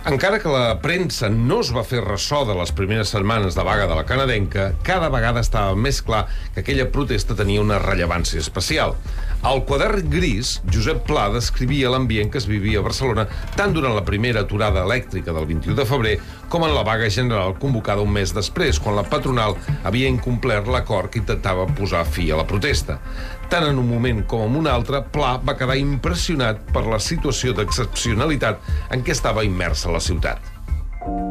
Encara que la premsa no es va fer ressò de les primeres setmanes de vaga de la canadenca, cada vegada estava més clar que aquella protesta tenia una rellevància especial. Al quadern gris, Josep Pla descrivia l'ambient que es vivia a Barcelona tant durant la primera aturada elèctrica del 21 de febrer com en la vaga general convocada un mes després, quan la patronal havia incomplert l'acord que intentava posar fi a la protesta. Tant en un moment com en un altre, Pla va quedar impressionat per la situació d'excepcionalitat en què estava immersa la ciutat.